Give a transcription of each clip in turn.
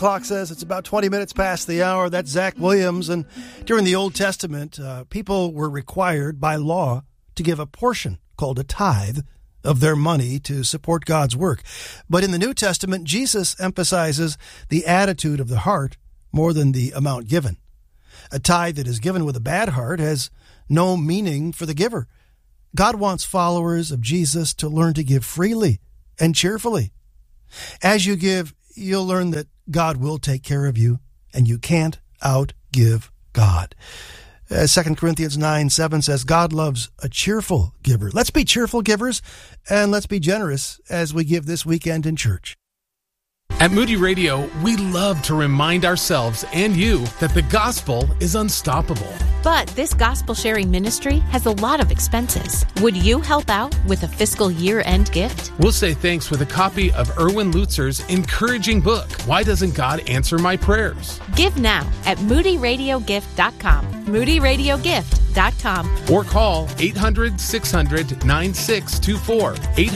clock says it's about 20 minutes past the hour. That's Zach Williams. And during the Old Testament, people were required by law to give a portion called a tithe of their money to support God's work. But in the New Testament, Jesus emphasizes the attitude of the heart more than the amount given. A tithe that is given with a bad heart has no meaning for the giver. God wants followers of Jesus to learn to give freely and cheerfully. As you give, you'll learn that God will take care of you, and you can't outgive God. 2 Corinthians 9:7 says, God loves a cheerful giver. Let's be cheerful givers, and let's be generous as we give this weekend in church. At Moody Radio, we love to remind ourselves and you that the gospel is unstoppable. But this gospel sharing ministry has a lot of expenses. Would you help out with a fiscal year-end gift? We'll say thanks with a copy of Erwin Lutzer's encouraging book, Why Doesn't God Answer My Prayers? Give now at moodyradiogift.com. moodyradiogift.com. Or call 800-600-9624.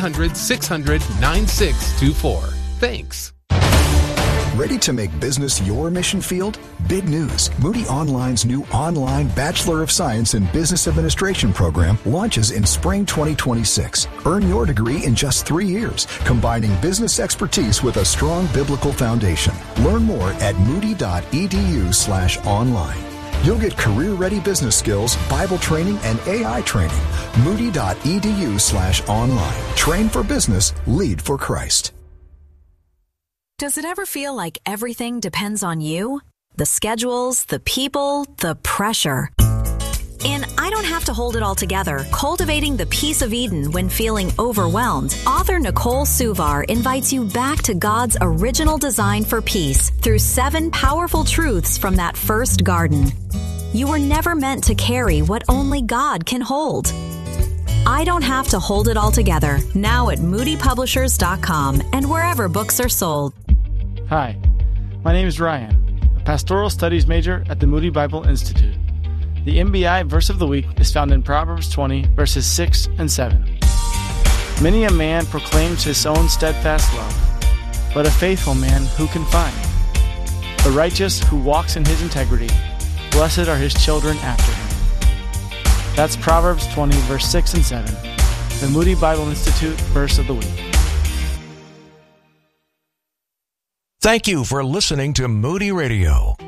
800-600-9624. Thanks. Ready to make business your mission field? Big news. Moody Online's new online Bachelor of Science in Business Administration program launches in spring 2026. Earn your degree in just 3 years, combining business expertise with a strong biblical foundation. Learn more at moody.edu/online. You'll get career-ready business skills, Bible training, and AI training. Moody.edu/online. Train for business, lead for Christ. Does it ever feel like everything depends on you? The schedules, the people, the pressure. In I Don't Have to Hold It All Together, Cultivating the Peace of Eden When Feeling Overwhelmed, author Nicole Suvar invites you back to God's original design for peace through 7 powerful truths from that first garden. You were never meant to carry what only God can hold. I Don't Have to Hold It All Together, now at moodypublishers.com and wherever books are sold. Hi, my name is Ryan, a pastoral studies major at the Moody Bible Institute. The MBI verse of the week is found in Proverbs 20, verses 6 and 7. Many a man proclaims his own steadfast love, but a faithful man who can find? The righteous who walks in his integrity, blessed are his children after him. That's Proverbs 20, verse 6 and 7, the Moody Bible Institute verse of the week. Thank you for listening to Moody Radio.